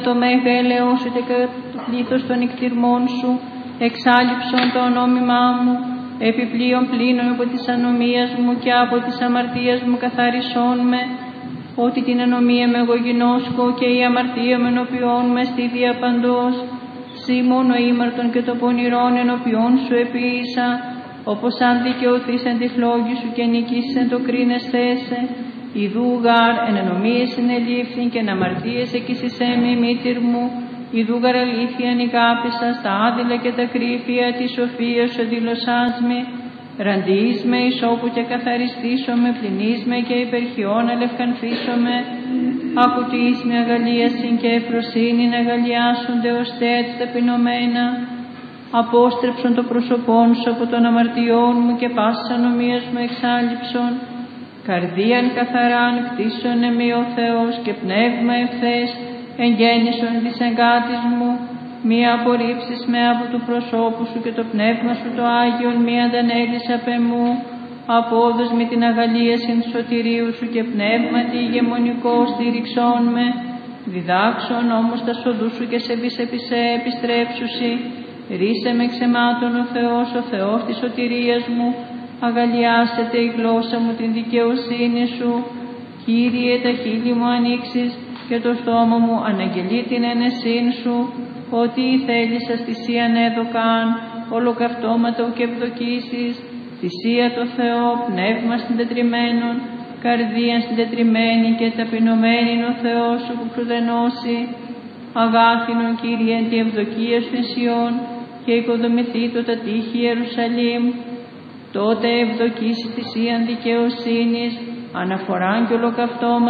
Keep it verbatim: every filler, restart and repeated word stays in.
Το μέγα ελεώσου και το πλήθος των νικτυρμών σου, εξάλληψον το ονόμημά μου, επιπλέον πλήνων από της ανομίας μου και από της αμαρτίας μου καθάρισόν με, ότι την ανομία με εγώ γινώσκω και η αμαρτία με ενωπιών με στη διαπαντός, σύ μόνο ήμαρτον και το πονηρόν ενωπιών σου επίησα, όπως αν δικαιωθείς εν τη φλόγη σου και νικήσεις εν το κρίνες θέσε, ιδού γάρ εν ενομίες συνελήφθην και εν αμαρτίες εκείσισέ με μήτυρ μου, ιδού γαρ αλήθεια νικάπησα στα άδειλα και τα κρύφια της σοφίας σου δηλωσάς με, ραντείς με ισόπου και καθαριστήσω με, πληνείς με και υπερχιών αλευκανθήσω με, ακουτείς με αγαλίασιν και ευφροσύνην αγαλιάσονται ως τέτοι ταπεινωμένα, απόστρεψον το πρόσωπόν σου από των αμαρτιών μου και πάσης ανομίας μου εξάλληψον, καρδίαν καθαράν κτίσον εμεί ο Θεός και πνεύμα ευθές εγγέννησον της εγκάτης μου, μη απορρίψεις με από του προσώπου σου και το πνεύμα σου το Άγιον μη αντανέλεις απ' εμού, απόδος με την αγαλίασιν σωτηρίου σου και πνεύματι ηγεμονικό στήριξόν με, διδάξον όμως τα σοδού σου και σε βης επισέ επιστρέψουσι, ρίσε με ξεμάτων ο Θεός, ο Θεός της σωτηρίας μου, αγαλιάσετε η γλώσσα μου την δικαιοσύνη σου, Κύριε τα χείλη μου ανοίξεις και το στόμα μου αναγγελεί την ένεσήν σου, ότι θέλησας θυσίαν έδωκαν, ολοκαυτώματα ουκ ευδοκίσεις, θυσία το Θεό, πνεύμα συντετριμένον, καρδίαν συντετριμένη και ταπεινωμένη ο Θεός σου που προυδενώσει, αγάθινον Κύριε εν τη ευδοκία σου νησιών και οικοδομηθεί το τα τείχη Ιερουσαλήμ, τότε ευδοκίσει θυσίαν δικαιοσύνης, αναφοράν και ολοκαυτώματα